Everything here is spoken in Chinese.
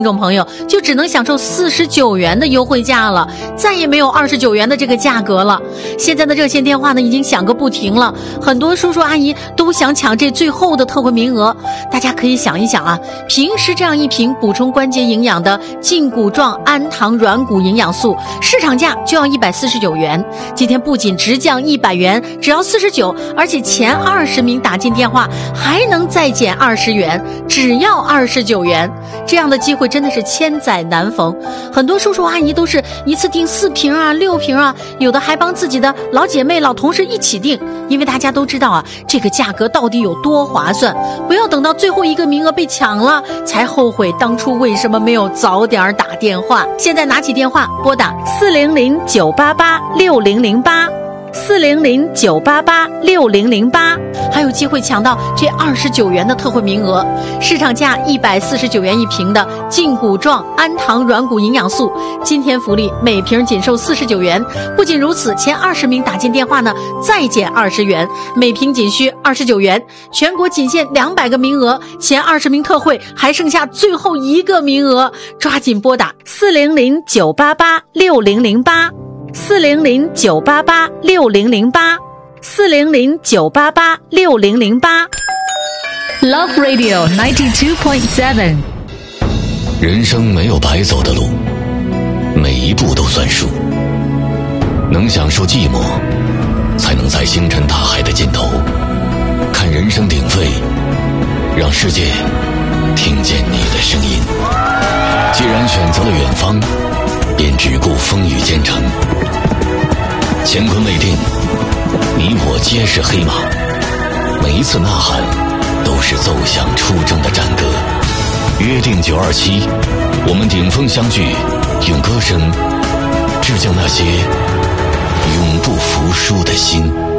听众朋友就只能享受49元的优惠价了，再也没有29元的这个价格了。现在的热线电话呢已经响个不停了，很多叔叔阿姨都想抢这最后的特惠名额。大家可以想一想啊，平时这样一瓶补充关节营养的胫骨状氨糖软骨营养素，市场价就要149元，今天不仅直降100元，只要49，而且前20名打进电话还能再减20元，只要29元。这样的机会真的是千载难逢，很多叔叔阿姨都是一次订4瓶啊、6瓶啊，有的还帮自己的老姐妹、老同事一起订，因为大家都知道啊，这个价格到底有多划算。不要等到最后一个名额被抢了，才后悔当初为什么没有早点打电话。现在拿起电话拨打400-988-6008，400-988-6008，还有机会抢到这29元的特惠名额。市场价149元一瓶的胫骨状氨糖软骨营养素，今天福利每瓶仅售49元。不仅如此，前20名打进电话呢，再减20元，每瓶仅需29元。全国仅限200个名额，前20名特惠还剩下最后1个名额，抓紧拨打400-988-6008，400-988-6008，400-988-6008。 Love Radio 92.7。 人生没有白走的路，每一步都算数。能享受寂寞，才能在星辰大海的尽头看人声鼎沸，让世界听见你的声音。既然选择了远方，便只顾风雨兼程。乾坤未定，你我皆是黑马，每一次呐喊都是奏响出征的战歌。约定927，我们顶峰相聚，用歌声致敬那些永不服输的心。